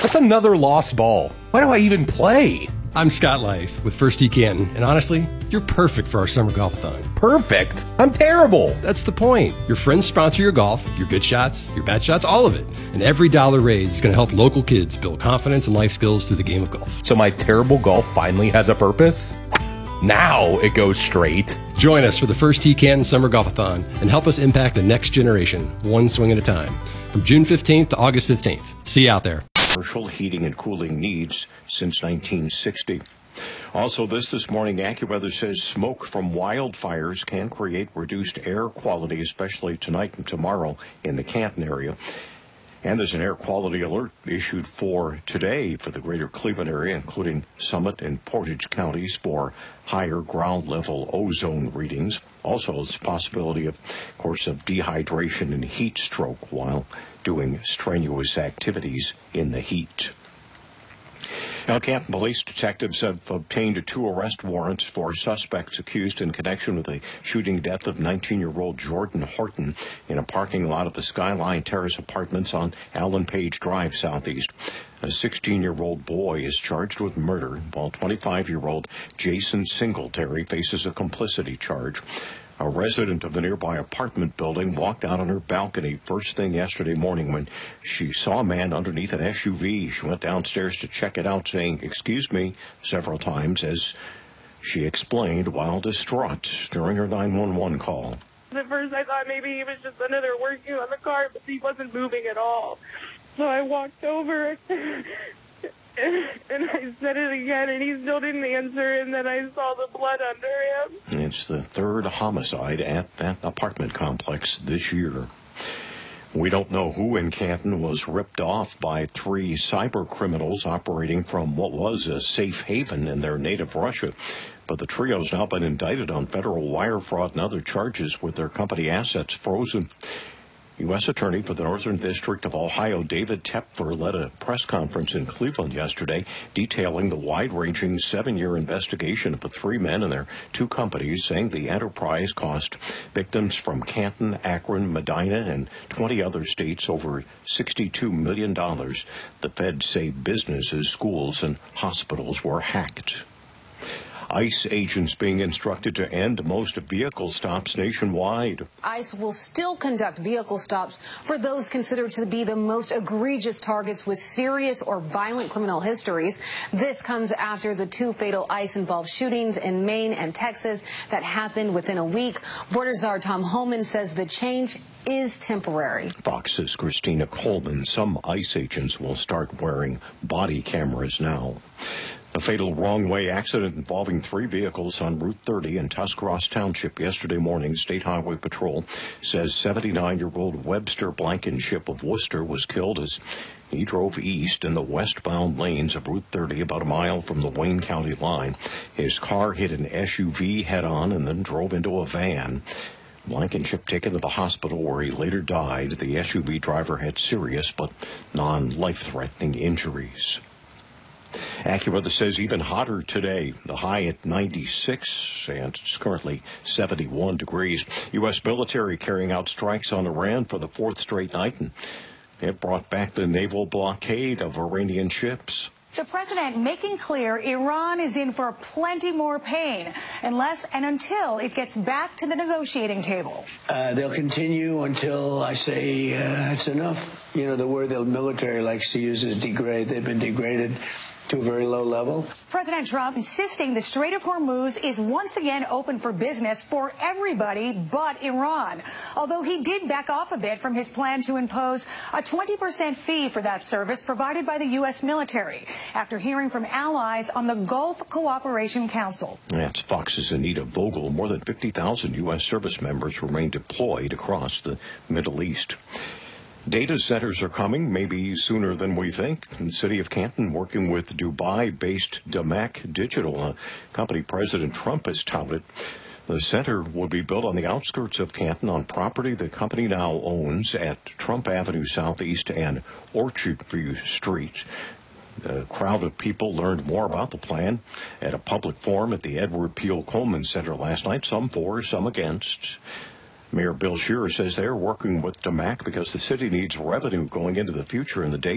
That's another lost ball. Why do I even play? I'm Scott Lice with First Tee Canton, and honestly, you're perfect for our summer golf-a-thon. Perfect? I'm terrible. That's the point. Your friends sponsor your golf, your good shots, your bad shots, all of it. And every dollar raised is going to help local kids build confidence and life skills through the game of golf. So my terrible golf finally has a purpose? Now it goes straight. Join us for the First Tee Canton Summer Golf-a-thon and help us impact the next generation, one swing at a time. From June 15th to August 15th. See you out there. Commercial heating and cooling needs since 1960. Also this morning, AccuWeather says smoke from wildfires can create reduced air quality, especially tonight and tomorrow in the Canton area. And there's an air quality alert issued for today for the greater Cleveland area, including Summit and Portage counties for higher ground level ozone readings. Also, there's a possibility, of course, of dehydration and heat stroke while doing strenuous activities in the heat. Now, Canton police detectives have obtained 2 arrest warrants for suspects accused in connection with the shooting death of 19-year-old Jordan Horton in a parking lot of the Skyline Terrace Apartments on Allen Page Drive Southeast. A 16-year-old boy is charged with murder, while 25-year-old Jason Singletary faces a complicity charge. A resident of the nearby apartment building walked out on her balcony first thing yesterday morning when she saw a man underneath an SUV. She went downstairs to check it out, saying, "Excuse me," several times, as she explained while distraught during her 911 call. At first I thought maybe he was just another working on the car, but he wasn't moving at all. So I walked over and I said it again, and he still didn't answer, and then I saw the blood under him. It's the 3rd homicide at that apartment complex this year. We don't know who in Canton was ripped off by 3 cyber criminals operating from what was a safe haven in their native Russia. But the trio's now been indicted on federal wire fraud and other charges with their company assets frozen. U.S. Attorney for the Northern District of Ohio, David Tepfer, led a press conference in Cleveland yesterday detailing the wide-ranging 7-year investigation of the 3 men and their 2 companies, saying the enterprise cost victims from Canton, Akron, Medina, and 20 other states over $62 million. The feds say businesses, schools, and hospitals were hacked. ICE agents being instructed to end most vehicle stops nationwide. ICE will still conduct vehicle stops for those considered to be the most egregious targets with serious or violent criminal histories. This comes after the 2 fatal ICE-involved shootings in Maine and Texas that happened within a week. Border Czar Tom Homan says the change is temporary. Fox's Christina Coleman. Some ICE agents will start wearing body cameras now. A fatal wrong-way accident involving 3 vehicles on Route 30 in Tuscarawas Township yesterday morning. State Highway Patrol says 79-year-old Webster Blankenship of Worcester was killed as he drove east in the westbound lanes of Route 30 about a mile from the Wayne County line. His car hit an SUV head-on and then drove into a van. Blankenship taken to the hospital where he later died. The SUV driver had serious but non-life-threatening injuries. AccuWeather says even hotter today. The high at 96, and it's currently 71 degrees. U.S. military carrying out strikes on Iran for the 4th straight night, and it brought back the naval blockade of Iranian ships. The president making clear Iran is in for plenty more pain unless and until it gets back to the negotiating table. They'll continue until I say it's enough. You know, the word the military likes to use is degrade. They've been degraded to a very low level. President Trump insisting the Strait of Hormuz is once again open for business for everybody but Iran. Although he did back off a bit from his plan to impose a 20% fee for that service provided by the U.S. military after hearing from allies on the Gulf Cooperation Council. That's Fox's Anita Vogel. More than 50,000 U.S. service members remain deployed across the Middle East. Data centers are coming, maybe sooner than we think. The city of Canton working with Dubai-based Damac Digital, a company President Trump has touted. The center will be built on the outskirts of Canton on property the company now owns at Trump Avenue Southeast and Orchard View Street. A crowd of people learned more about the plan at a public forum at the Edward Peel Coleman Center last night, some for, some against. Mayor Bill Scherer says they're working with Damac because the city needs revenue going into the future in the day.